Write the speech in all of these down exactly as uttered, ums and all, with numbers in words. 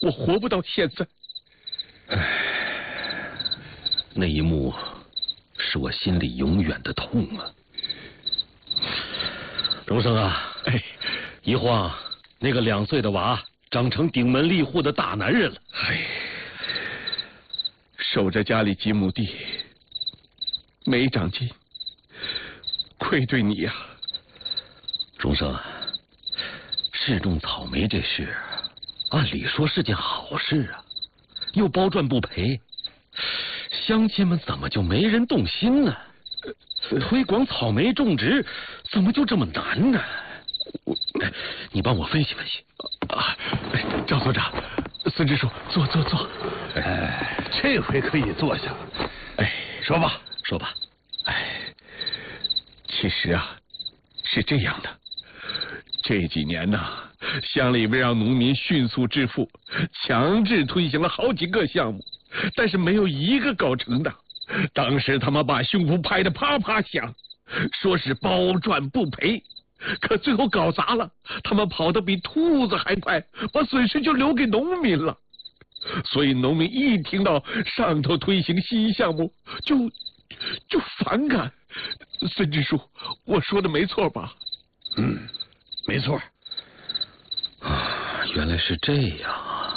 我活不到现在。 唉，那一幕是我心里永远的痛啊！荣生啊， 哎， 一晃那个两岁的娃长成顶门立户的大男人了。 哎，守着家里几亩地，没长进，愧对你呀、啊。 荣生，试种草莓这事，按理说是件好事啊，又包赚不赔，乡亲们怎么就没人动心呢？推广草莓种植怎么就这么难呢？我，你帮我分析分析。 啊，赵所长，孙支书，坐坐坐。 哎，这回可以坐下。 哎， 说吧， 说吧。 哎，其实啊，是这样的，这几年呢，乡里为让农民迅速致富，强制推行了好几个项目，但是没有一个搞成的。当时他们把胸脯拍得啪啪响，说是包赚不赔，可最后搞砸了，他们跑得比兔子还快，把损失就留给农民了。所以农民一听到上头推行新项目，就就反感。孙支书，我说的没错吧？ 嗯，没错。 啊，原来是这样啊！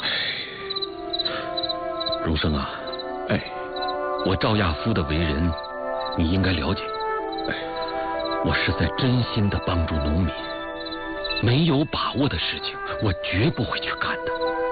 荣生啊， 哎。 我赵亚夫的为人，你应该了解。我是在真心的帮助农民，没有把握的事情，我绝不会去干的。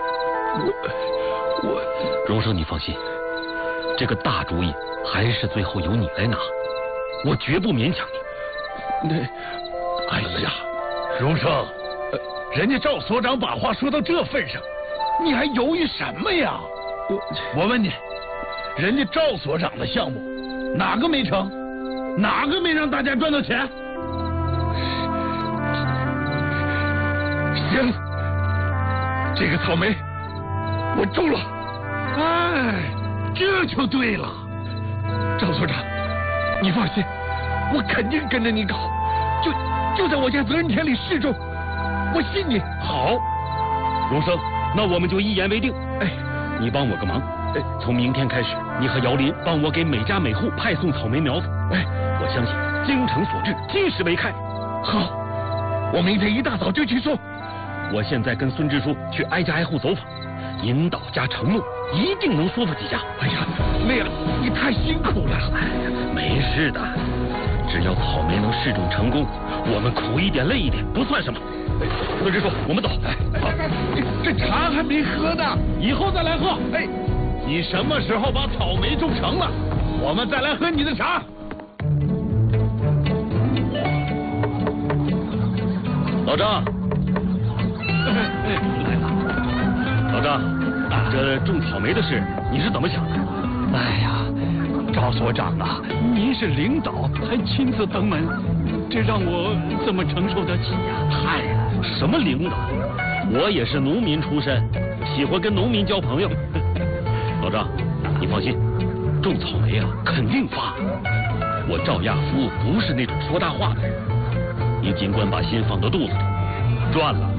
我我， 荣生，你放心，这个大主意还是最后由你来拿，我绝不勉强你。那， 哎呀，荣生，人家赵所长把话说到这份上，你还犹豫什么呀？ 我我问你。人家赵所长的项目哪个没成，哪个没让大家赚到钱？ 行，这个草莓我种了。 哎，这就对了。 赵所长，你放心，我肯定跟着你搞，就就在我家责任田里试种，我信你。 好，荣生，那我们就一言为定。 哎， 你帮我个忙。从明天开始，你和姚林帮我给每家每户派送草莓苗子。哎，我相信精诚所至，金石为开。 好，我明天一大早就去送。 我现在跟孙支书去挨家挨户走访，引导加承诺，一定能说服几家。 哎呀，那样你太辛苦了。 哎呀，没事的，只要草莓能试种成功，我们苦一点累一点不算什么。孙支书，我们走。 哎，好，这茶还没喝呢， 以后再来喝。 哎。 你什么时候把草莓种成了，我们再来喝你的茶。 老张，来了。老张，这种草莓的事你是怎么想的？ 哎呀，赵所长啊，您是领导，还亲自登门，这让我怎么承受得起呀？ 嗨，什么领导？我也是农民出身，喜欢跟农民交朋友。老张，你放心，种草莓啊，肯定发。我赵亚夫不是那种说大话的人，你尽管把心放到肚子里，赚了